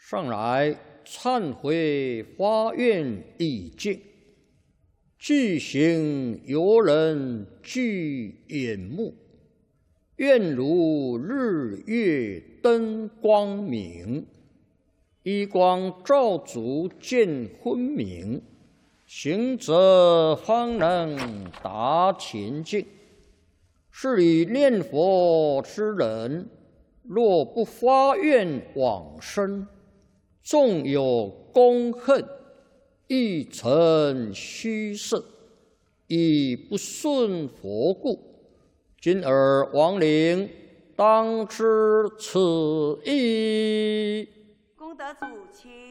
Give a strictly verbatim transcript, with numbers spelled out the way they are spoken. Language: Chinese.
上来忏悔发愿已尽，具行游人具眼目，愿如日月灯光明，一光照足见昏明，行者方能达前境。是以念佛之人，若不发愿往生，纵有功恨，亦成虚设，以不顺佛故。今尔亡灵当知此意。 功德主，请。